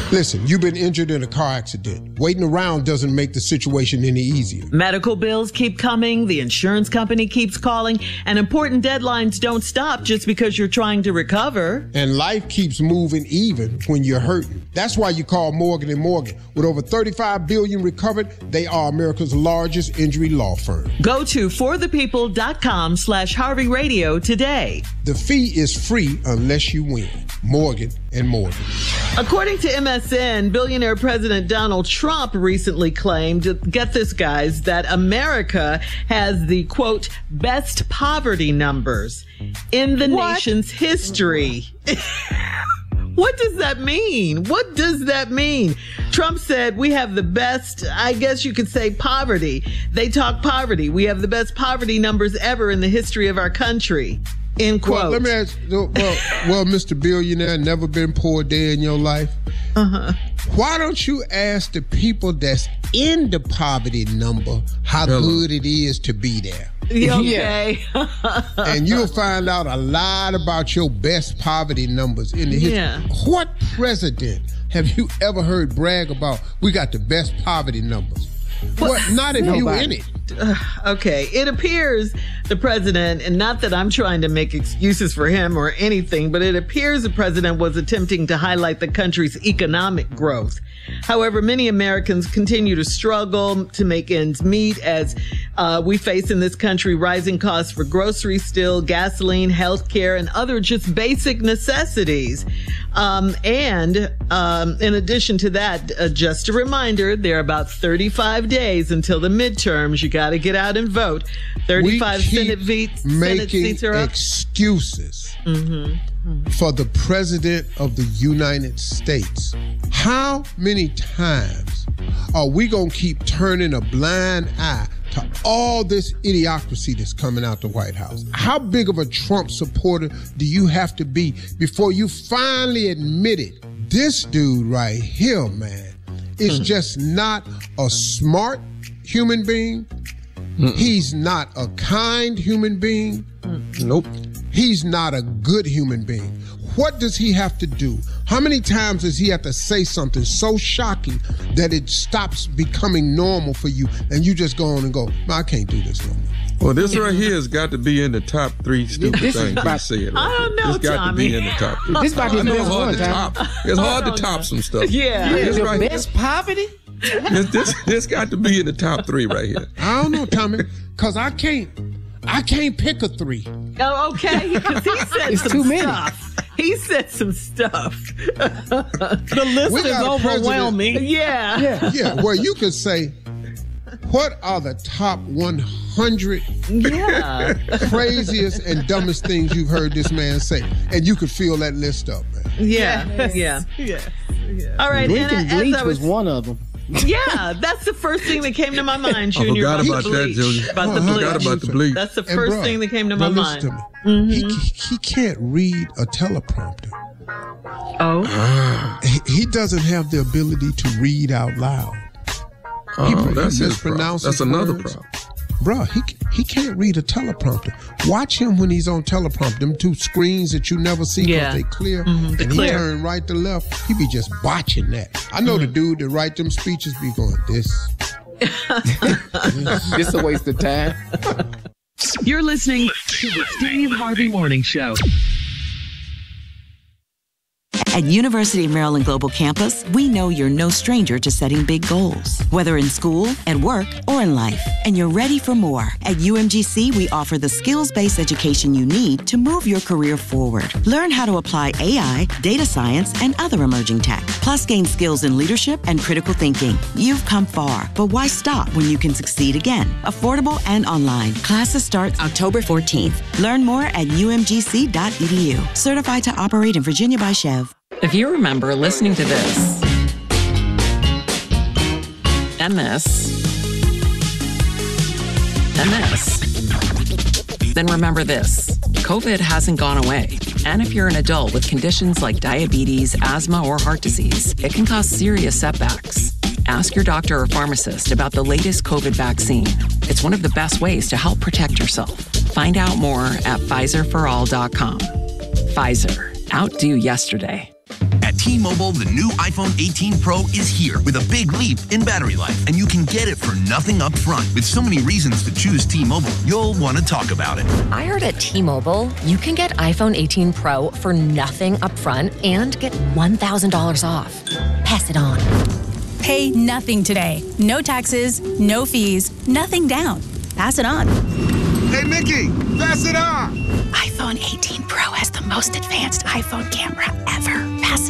Listen, you've been injured in a car accident. Waiting around doesn't make the situation any easier. Medical bills keep coming, the insurance company keeps calling, and important deadlines don't stop just because you're trying to recover. And life keeps moving even when you're hurting. That's why you call Morgan & Morgan. With over $35 billion recovered, they are America's largest injury law firm. Go to forthepeople.com/Harvey Radio today. The fee is free unless you win. Morgan & Morgan. According to MSN, billionaire President Donald Trump recently claimed, get this guys, that America has the, quote, best poverty numbers in the nation's history. What does that mean? What does that mean? Trump said we have the best, I guess you could say, poverty. They talk poverty. We have the best poverty numbers ever in the history of our country. End quote. Well, let me ask, well, Mr. Billionaire, never been poor day in your life? Uh-huh. Why don't you ask the people that's in the poverty number how good it is to be there? Okay. And you'll find out a lot about your best poverty numbers in the history. Yeah. What president have you ever heard brag about, we got the best poverty numbers? What? Not if you in it. Okay. It appears the president, and not that I'm trying to make excuses for him or anything, but it appears the president was attempting to highlight the country's economic growth. However, many Americans continue to struggle to make ends meet as we face in this country rising costs for groceries still, gasoline, healthcare, and other just basic necessities. And in addition to that, just a reminder, there are about 35 days until the midterms. You got to get out and vote. 35 Senate seats are up. Excuses for the president of the United States. How many times are we going to keep turning a blind eye to all this idiocracy that's coming out the White House? How big of a Trump supporter do you have to be before you finally admit it? This dude right here, man, is just not a smart human being. He's not a kind human being. Nope. He's not a good human being. What does he have to do? How many times does he have to say something so shocking that it stops becoming normal for you and you just go on and go, no, I can't do this no more? Well, this right here has got to be in the top 3 stupid things he said. I don't know, It's got Tommy. to be in the top 3. This might be the it's best hard one, to top. It's hard to top some stuff. Yeah. This The right best poverty? This got to be in the top 3 right here. I don't know, Tommy, because I can't pick a 3. Oh, okay. Because he said It's some too many. stuff. He said some stuff. The list We is got a overwhelming. Yeah. Yeah, well, you could say, what are the top 100 craziest and dumbest things you've heard this man say? And you could fill that list up, man. Yeah. All right. Lincoln and as Bleach I was one of them. Yeah, that's the first thing that came to my mind, Junior. I forgot about the bleach. that, Junior. About the I bleach. forgot about the bleach. That's the And first bruh, thing that came to my mind. listen to me. He can't read a teleprompter. Oh. He doesn't have the ability to read out loud. That's his problem. mispronounces That's another words. problem. Bruh, he can't read a teleprompter. Watch him when he's on teleprompter. Them 2 screens that you never see because they clear. And he turn right to left. He be just botching that. I know the dude that write them speeches be going, this. It's a waste of time. You're listening to the Steve Harvey Morning Show. At University of Maryland Global Campus, we know you're no stranger to setting big goals, whether in school, at work, or in life. And you're ready for more. At UMGC, we offer the skills-based education you need to move your career forward. Learn how to apply AI, data science, and other emerging tech. Plus, gain skills in leadership and critical thinking. You've come far, but why stop when you can succeed again? Affordable and online. Classes start October 14th. Learn more at umgc.edu. Certified to operate in Virginia by Chev. If you remember listening to this, and this, and this, then remember this. COVID hasn't gone away. And if you're an adult with conditions like diabetes, asthma, or heart disease, it can cause serious setbacks. Ask your doctor or pharmacist about the latest COVID vaccine. It's one of the best ways to help protect yourself. Find out more at PfizerForAll.com. Pfizer. Outdo yesterday. At T-Mobile, the new iPhone 18 Pro is here with a big leap in battery life, and you can get it for nothing up front. With so many reasons to choose T-Mobile, you'll want to talk about it. I heard at T-Mobile, you can get iPhone 18 Pro for nothing up front and get $1,000 off. Pass it on. Pay nothing today. No taxes, no fees, nothing down. Pass it on. Hey, Nikki, pass it on. iPhone 18 Pro has the most advanced iPhone camera ever. Pass it